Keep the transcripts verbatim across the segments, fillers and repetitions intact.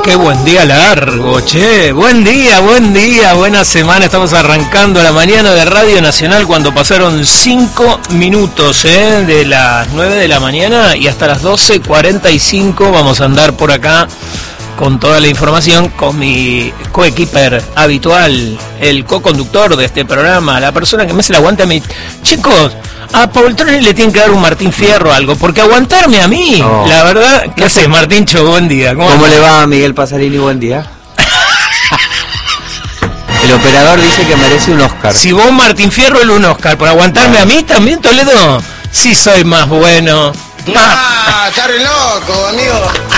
qué buen día largo, che. Buen día, buen día, buena semana. Estamos arrancando la mañana de Radio Nacional cuando pasaron cinco minutos ¿eh? de las nueve de la mañana y hasta las doce cuarenta y cinco vamos a andar por acá con toda la información con mi coequiper habitual, el co-conductor de este programa, la persona que me hace el aguante a mí. Chicos, a Paul Troni le tienen que dar un Martín Fierro o algo, porque aguantarme a mí, oh. la verdad. ¿Qué haces, Martíncho? Buen día. ¿Cómo, ¿Cómo le va a Miguel Pasarini? Buen día. El operador dice que merece un Oscar. Si vos, Martín Fierro, el un Oscar. ¿Por aguantarme ah. a mí también, Toledo? Sí soy más bueno. ¡Ah! ¡Está re loco, amigo!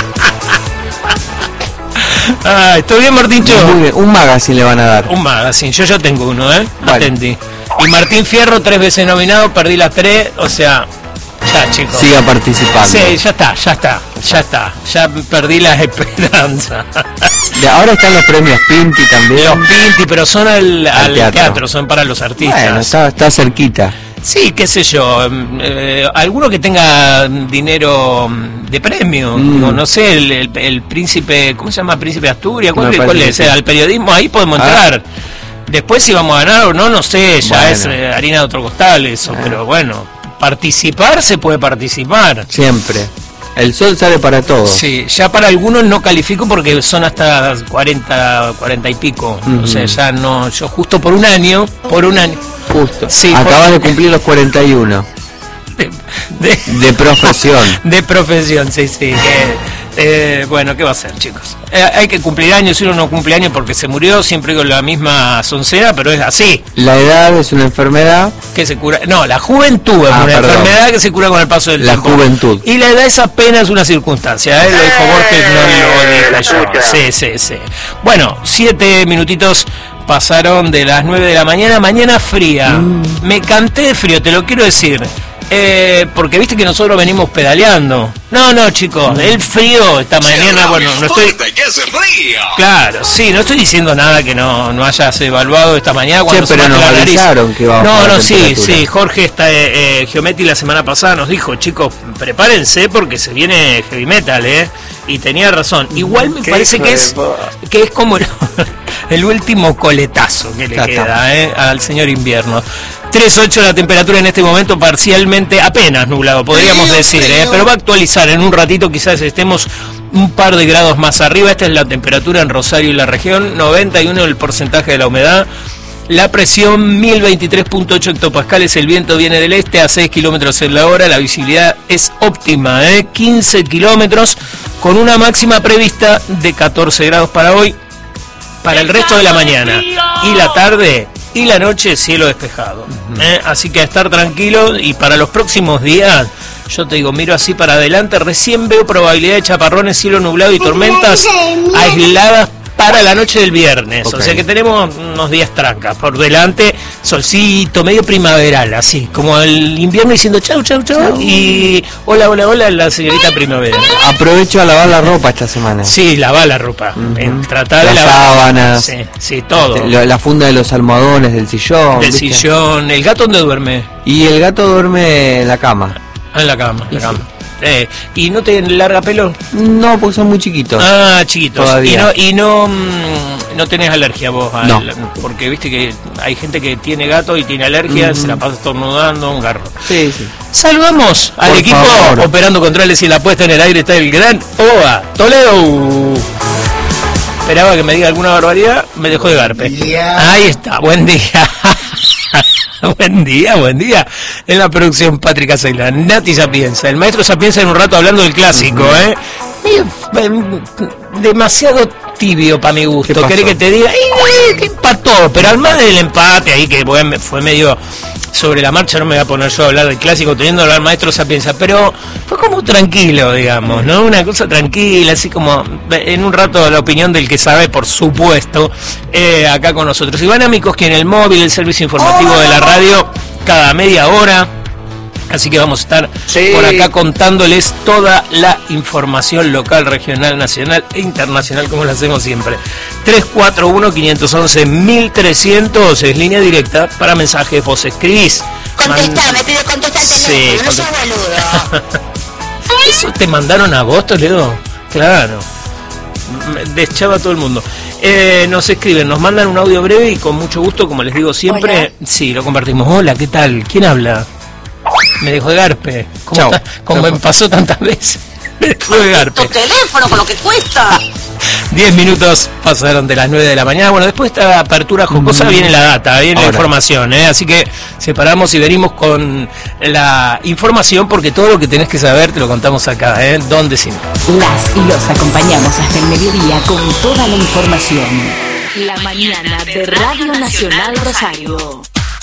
Ah, ¿estoy bien, Martíncho? Muy bien, un magazine le van a dar. Un magazine, yo ya tengo uno, ¿eh? Vale. Atendí. Y Martín Fierro, tres veces nominado, perdí las tres, o sea, ya, chicos. Siga participando. Sí, ya está, ya está, ya está. Ya perdí las esperanzas. Ahora están los premios Pinti también. Los Pinti, pero son al, al, al teatro. teatro, son para los artistas. Bueno, está, está cerquita. Sí, qué sé yo, eh, alguno que tenga dinero de premio, mm. no, no sé, el, el, el príncipe, ¿cómo se llama? Príncipe de Asturias, ¿cuál, no, cuál es? Al periodismo, ahí podemos ah. entrar. Después si vamos a ganar o no, no sé, ya bueno. es eh, harina de otro costal eso, ah. pero bueno, participar se puede participar. Siempre. El sol sale para todos. Sí, ya para algunos no califico porque son hasta cuarenta, cuarenta y pico. Uh-huh. O sea, ya no, yo justo por un año, por un año. Justo. Sí, acabas por... de cumplir los cuarenta y uno. De, de, de profesión. De profesión, sí, sí. Que, eh, bueno, ¿qué va a hacer, chicos? Eh, hay que cumplir años, si uno no cumple años porque se murió, siempre con la misma soncera, pero es así. La edad es una enfermedad que se cura. No, la juventud es ah, una perdón. enfermedad que se cura con el paso del la tiempo. La juventud. Y la edad es apenas una circunstancia, ¿eh? Lo dijo Borges, no lo dije yo. Sí, sí, sí. Bueno, siete minutitos pasaron de las nueve de la mañana, mañana fría. Mm. Me canté de frío, te lo quiero decir. Eh, porque viste que nosotros venimos pedaleando. No, no, chicos, el frío esta mañana, bueno, no estoy... Claro, sí, no estoy diciendo nada que no, no hayas evaluado esta mañana cuando sí, pero nos avisaron que iba a No, no, sí, sí, Jorge está, eh, Geometri la semana pasada nos dijo, chicos, prepárense porque se viene heavy metal, ¿eh? Y tenía razón. Igual me parece que es, que es como el, el último coletazo que le ya queda está. ¿eh? al señor invierno. tres ocho la temperatura en este momento, parcialmente apenas nublado, podríamos decir, ¿eh? pero va a actualizar en un ratito, quizás estemos un par de grados más arriba. Esta es la temperatura en Rosario y la región, noventa y uno el porcentaje de la humedad. La presión mil veintitrés punto ocho hectopascales, el viento viene del este a seis kilómetros en la hora, la visibilidad es óptima, ¿eh? quince kilómetros, con una máxima prevista de catorce grados para hoy, para el resto de la mañana y la tarde y la noche cielo despejado, ¿eh? Así que a estar tranquilo y para los próximos días, yo te digo, miro así para adelante, recién veo probabilidad de chaparrones, cielo nublado y tormentas aisladas para la noche del viernes, okay. O sea que tenemos unos días trancas por delante, solcito, medio primaveral, así, como el invierno diciendo chau, chau, chau, chau. Y hola, hola, hola, la señorita primavera. Aprovecho a lavar la ropa esta semana. Sí, lavar la ropa, uh-huh. en tratar de las lavar. sábanas, sí, sí, todo. La, la funda de los almohadones, del sillón. Del ¿viste? sillón, ¿el gato dónde duerme? Y el gato duerme en la cama. Ah, en la cama, en la cama. Sí. Eh, ¿Y no te larga pelo? No, porque son muy chiquitos. Ah, chiquitos. Todavía. Y no, y no, mmm, no tenés alergia vos. Al, no. Porque viste que hay gente que tiene gato y tiene alergia, mm. se la pasa estornudando, un garro. Sí, sí. Saludamos al Por equipo favor. Operando controles y la puesta en el aire está el gran O A Toledo. Esperaba que me diga alguna barbaridad, me dejó de garpe. Yeah. Ahí está, buen día. Buen día, buen día. En la producción Patrick Aceila, Nati Sapienza. El maestro Sapienza en un rato hablando del clásico, uh-huh. ¿eh? Demasiado tibio para mi gusto. ¿Querés que te diga? ¡Ay, que empató! Pero al más del empate ahí, que bueno, fue medio sobre la marcha, no me voy a poner yo a hablar del clásico teniendo al maestro Sapienza, pero fue como tranquilo, digamos, ¿no? Una cosa tranquila, así como en un rato la opinión del que sabe, por supuesto, eh, acá con nosotros. Iván Amikoski en el móvil, el servicio informativo de la radio, cada media hora. Así que vamos a estar sí. por acá contándoles toda la información local, regional, nacional e internacional, como lo hacemos siempre. tres cuatro uno, cinco uno uno, mil trescientos es línea directa para mensajes. Vos escribís. Contestá, me pido contestar el teléfono, sí, no sos boludo. ¿Eso te mandaron a vos, Toledo? Claro. deschaba a todo el mundo. Eh, nos escriben, nos mandan un audio breve y con mucho gusto, como les digo siempre, Hola. sí, lo compartimos. Hola, ¿qué tal? ¿Quién habla? Me dejó de garpe, como, Chau. ta- como me pasó tantas veces. Me dejó de garpe. Tu teléfono con lo que cuesta. Diez minutos pasaron de las nueve de la mañana. Bueno, después de esta apertura jocosa viene la data, viene Ahora. la información, ¿eh? Así que separamos y venimos con la información, porque todo lo que tenés que saber te lo contamos acá, ¿eh? ¿Dónde si no? Las y los acompañamos hasta el mediodía con toda la información. La mañana de Radio Nacional Rosario.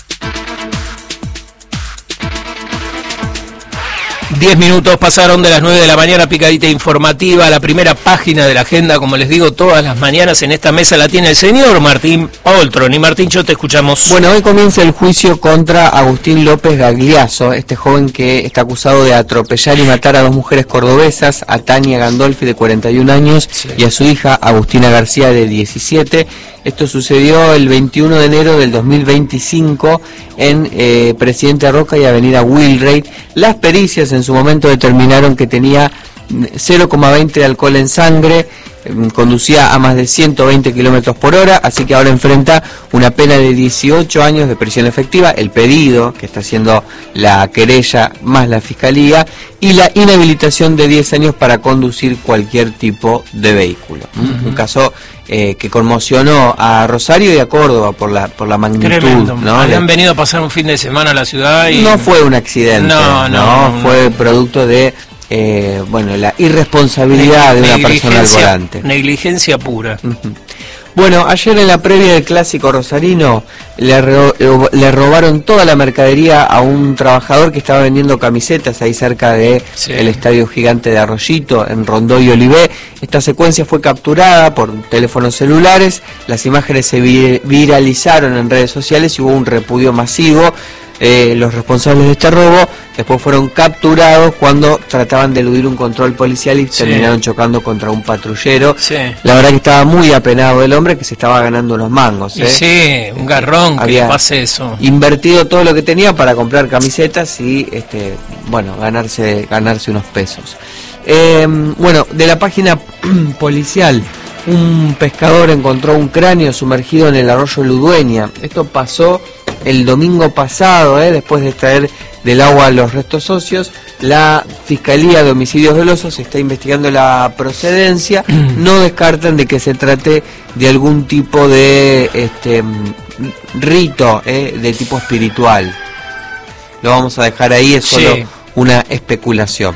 Diez minutos pasaron de las nueve de la mañana, picadita informativa, la primera página de la agenda, como les digo, todas las mañanas en esta mesa la tiene el señor Martín Oltrón. Y Martín, yo te escuchamos. Bueno, hoy comienza el juicio contra Agustín López Gagliasso, este joven que está acusado de atropellar y matar a dos mujeres cordobesas, a Tania Gandolfi de cuarenta y un años Sí. y a su hija Agustina García de diecisiete. Esto sucedió el veintiuno de enero del dos mil veinticinco en eh, Presidente Roca y Avenida Wilrey. Las pericias en su momento determinaron que tenía cero coma veinte de alcohol en sangre, eh, conducía a más de ciento veinte kilómetros por hora, así que ahora enfrenta una pena de dieciocho años de prisión efectiva, el pedido que está haciendo la querella más la fiscalía, y la inhabilitación de diez años para conducir cualquier tipo de vehículo. Uh-huh. Un caso eh, que conmocionó a Rosario y a Córdoba por la por la magnitud. Tremendo. ¿no? Habían Le- venido a pasar un fin de semana a la ciudad y... no fue un accidente, No, no, no, fue no. producto de eh, bueno, la irresponsabilidad de una persona al Negligencia- volante. Negligencia pura. Ujú. Bueno, ayer en la previa del clásico rosarino le, ro- le robaron toda la mercadería a un trabajador que estaba vendiendo camisetas ahí cerca de Sí. el Estadio Gigante de Arroyito, en Rondó y Olivé. Esta secuencia fue capturada por teléfonos celulares, las imágenes se vi- viralizaron en redes sociales y hubo un repudio masivo. Eh, los responsables de este robo después fueron capturados cuando trataban de eludir un control policial y Sí. terminaron chocando contra un patrullero. Sí. La verdad que estaba muy apenado el hombre, que se estaba ganando unos mangos. Y ¿eh? sí, un garrón que Había le pase eso. Invertido todo lo que tenía para comprar camisetas y, este, bueno, ganarse, ganarse unos pesos. Eh, bueno, de la página policial, un pescador encontró un cráneo sumergido en el arroyo Ludueña. Esto pasó el domingo pasado, ¿eh? Después de extraer del agua los restos óseos. La Fiscalía de Homicidios Dolosos está investigando la procedencia. No descartan de que se trate de algún tipo de este, rito, ¿eh? De tipo espiritual. Lo vamos a dejar ahí, es solo Sí. una especulación.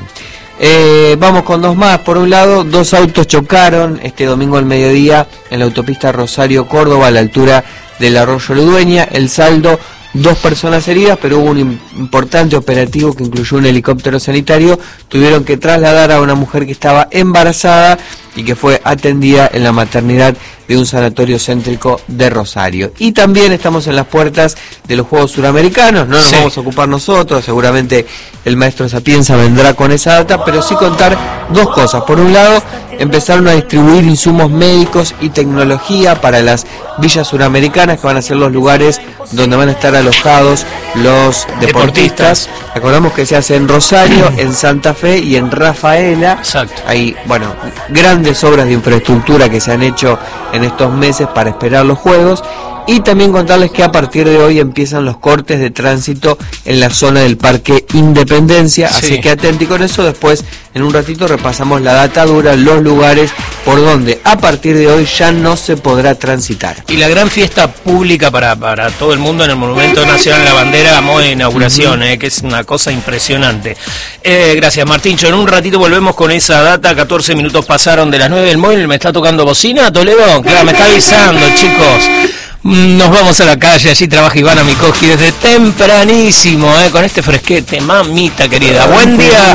Eh, vamos con dos más. Por un lado, dos autos chocaron este domingo al mediodía en la autopista Rosario-Córdoba a la altura del arroyo Ludueña. El saldo, dos personas heridas, pero hubo un im- importante operativo que incluyó un helicóptero sanitario. Tuvieron que trasladar a una mujer que estaba embarazada y que fue atendida en la maternidad de un sanatorio céntrico de Rosario. Y también estamos en las puertas de los Juegos Suramericanos, no nos Sí. vamos a ocupar nosotros, seguramente el maestro Sapienza vendrá con esa data, pero sí contar dos cosas. Por un lado, empezaron a distribuir insumos médicos y tecnología para las villas suramericanas, que van a ser los lugares donde van a estar alojados los deportistas. Deportistas. Recordamos que se hace en Rosario, en Santa Fe y en Rafaela. Exacto. Hay, bueno, grandes obras de infraestructura que se han hecho en estos meses para esperar los Juegos. Y también contarles que a partir de hoy empiezan los cortes de tránsito en la zona del Parque Independencia, Sí. así que atenti con eso. Después, en un ratito, repasamos la datadura, los lugares por donde a partir de hoy ya no se podrá transitar. Y la gran fiesta pública para, para todo el mundo en el Monumento Nacional de la Bandera a modo de inauguración, eh, que es una cosa impresionante. Eh, gracias, Martincho. En un ratito volvemos con esa data. catorce minutos pasaron de las nueve del móvil. ¿Me está tocando bocina, Toledo? Claro, me está avisando, chicos. Mm, Nos vamos a la calle. Allí trabaja Ivana Mikoski desde tempranísimo, eh, con este fresquete. Mamita querida. Buen día.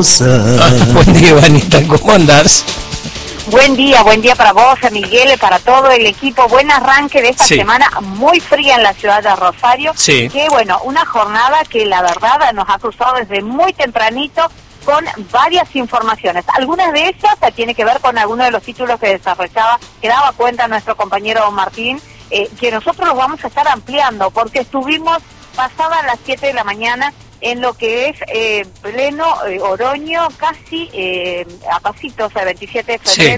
Ah, buen día, Ivanita. ¿Cómo andás? Buen día, buen día para vos, a Miguel, para todo el equipo. Buen arranque de esta Sí. semana muy fría en la ciudad de Rosario. Sí. Que bueno, una jornada que la verdad nos ha cruzado desde muy tempranito con varias informaciones. Algunas de ellas eh, tiene que ver con algunos de los títulos que desarrollaba, que daba cuenta nuestro compañero Martín, eh, que nosotros los vamos a estar ampliando, porque estuvimos pasadas las siete de la mañana en lo que es eh, pleno eh, Oroño, casi eh, a pasitos, el veintisiete de febrero,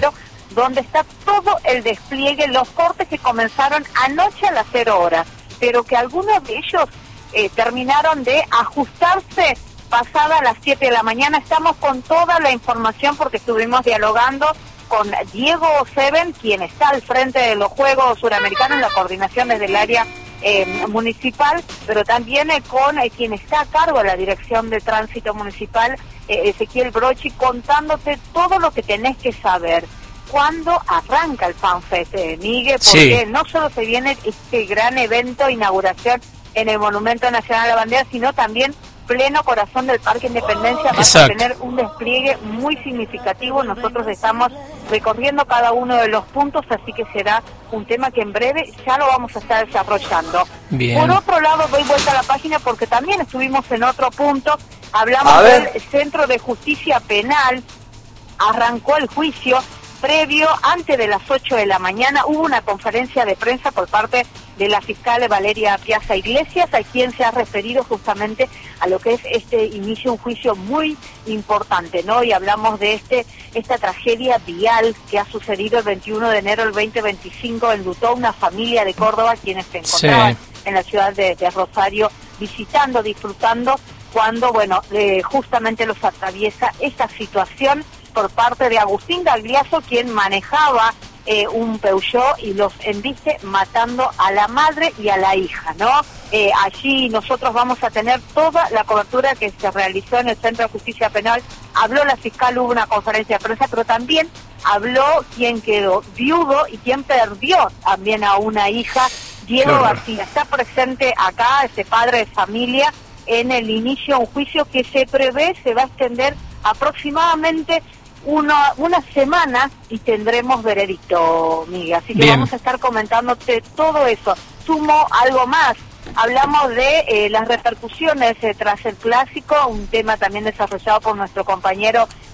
donde está todo el despliegue, los cortes que comenzaron anoche a las cero horas, pero que algunos de ellos eh, terminaron de ajustarse pasada las siete de la mañana. Estamos con toda la información porque estuvimos dialogando con Diego Seven, quien está al frente de los Juegos Suramericanos en la coordinación desde el área eh, municipal, pero también eh, con eh, quien está a cargo de la Dirección de Tránsito Municipal, eh, Ezequiel Brochi, contándote todo lo que tenés que saber. ¿Cuándo arranca el FanFest, eh, Miguel? Porque sí, no solo se viene este gran evento de inauguración en el Monumento Nacional de la Bandera, sino también pleno corazón del Parque Independencia. Vas a tener un despliegue muy significativo. Nosotros estamos recorriendo cada uno de los puntos, así que será un tema que en breve ya lo vamos a estar desarrollando. Bien. Por otro lado, doy vuelta a la página porque también estuvimos en otro punto. Hablamos del Centro de Justicia Penal. Arrancó el juicio previo, antes de las ocho de la mañana, hubo una conferencia de prensa por parte de la fiscal Valeria Piazza Iglesias, a quien se ha referido justamente a lo que es este inicio, un juicio muy importante, ¿no? Y hablamos de este esta tragedia vial que ha sucedido el veintiuno de enero del veinte veinticinco, enlutó una familia de Córdoba, quienes se encontraban sí. en la ciudad de, de Rosario, visitando, disfrutando, cuando, bueno, eh, justamente los atraviesa esta situación por parte de Agustín Gagliaso, quien manejaba eh, un Peugeot y los embiste matando a la madre y a la hija, ¿no? Eh, allí nosotros vamos a tener toda la cobertura que se realizó en el Centro de Justicia Penal. Habló la fiscal, hubo una conferencia de prensa, pero también habló quien quedó viudo y quien perdió también a una hija, Diego claro. García. Está presente acá ese padre de familia en el inicio de un juicio que se prevé se va a extender aproximadamente Una, una semana y tendremos veredicto, Miguel. Así que Bien. vamos a estar comentándote todo eso. Sumo algo más. Hablamos de eh, las repercusiones eh, tras el clásico, un tema también desarrollado por nuestro compañero